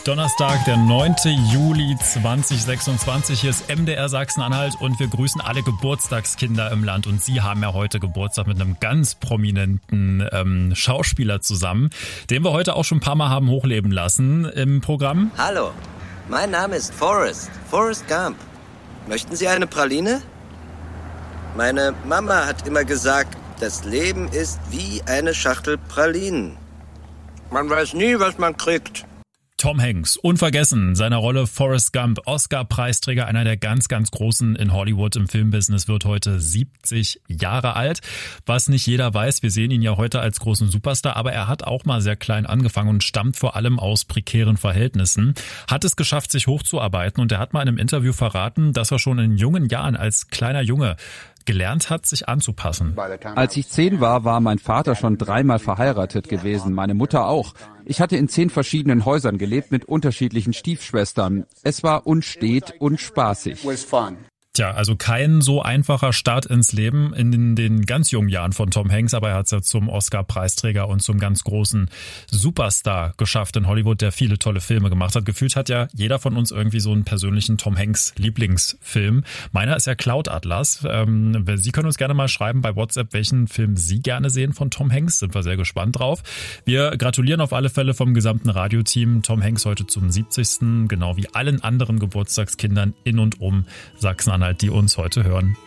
Donnerstag, der 9. Juli 2026. Hier ist MDR Sachsen-Anhalt und wir grüßen alle Geburtstagskinder im Land. Und Sie haben ja heute Geburtstag mit einem ganz prominenten Schauspieler zusammen, den wir heute auch schon ein paar Mal haben hochleben lassen im Programm. Hallo, mein Name ist Forrest Gump. Möchten Sie eine Praline? Meine Mama hat immer gesagt, das Leben ist wie eine Schachtel Pralinen. Man weiß nie, was man kriegt. Tom Hanks, unvergessen, seine Rolle Forrest Gump, Oscar-Preisträger, einer der ganz, ganz Großen in Hollywood im Filmbusiness, wird heute 70 Jahre alt. Was nicht jeder weiß, wir sehen ihn ja heute als großen Superstar, aber er hat auch mal sehr klein angefangen und stammt vor allem aus prekären Verhältnissen, hat es geschafft, sich hochzuarbeiten und er hat mal in einem Interview verraten, dass er schon in jungen Jahren als kleiner Junge gelernt hat, sich anzupassen. Als ich 10 war, war mein Vater schon 3-mal verheiratet gewesen, meine Mutter auch. Ich hatte in 10 verschiedenen Häusern gelebt mit unterschiedlichen Stiefschwestern. Es war unstet und spaßig. Tja, also kein so einfacher Start ins Leben in den ganz jungen Jahren von Tom Hanks, aber er hat es ja zum Oscar-Preisträger und zum ganz großen Superstar geschafft in Hollywood, der viele tolle Filme gemacht hat. Gefühlt hat ja jeder von uns irgendwie so einen persönlichen Tom Hanks-Lieblingsfilm. Meiner ist ja Cloud Atlas. Sie können uns gerne mal schreiben bei WhatsApp, welchen Film Sie gerne sehen von Tom Hanks. Sind wir sehr gespannt drauf. Wir gratulieren auf alle Fälle vom gesamten Radioteam Tom Hanks heute zum 70. Genau wie allen anderen Geburtstagskindern in und um Sachsen-Anhalt, die uns heute hören.